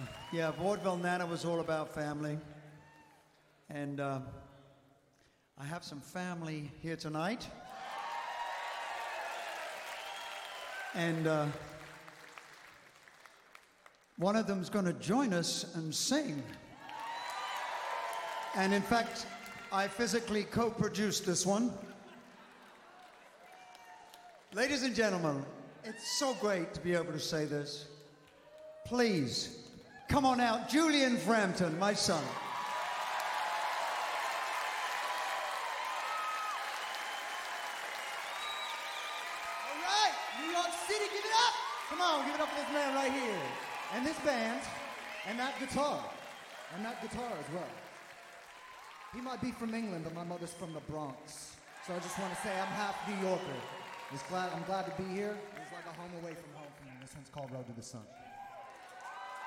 Yeah, Vaudeville Nana was all about family. And I have some family here tonight. And one of them's going to join us and sing. And in fact, I physically co-produced this one. Ladies and gentlemen, it's so great to be able to say this. Please, come on out, Julian Frampton, my son. All right, New York City, give it up. Come on, give it up for this man right here. And this band, and that guitar. And that guitar as well. He might be from England, but my mother's from the Bronx. So I just want to say I'm half New Yorker. I'm glad to be here. It's like a home away from home for me. This one's called Road to the Sun.